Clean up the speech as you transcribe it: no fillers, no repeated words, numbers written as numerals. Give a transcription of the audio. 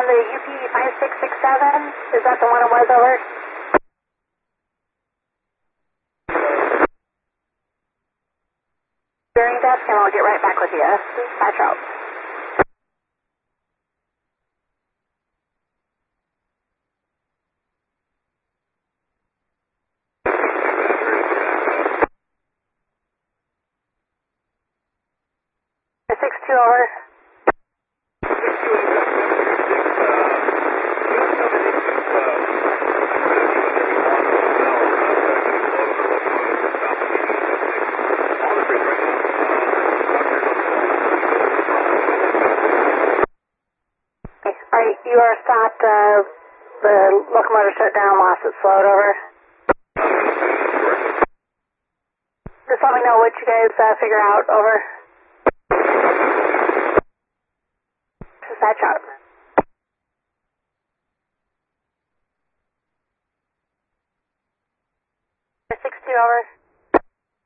the UP5667. Is that the one it was, over? Bearing desk, and I'll get right back with you. Patch out. Six two over. Alright, you are stopped, the locomotive shut down, lost its float, over. Just let me know what you guys figure out, over. Dispatch out. 6-2, over.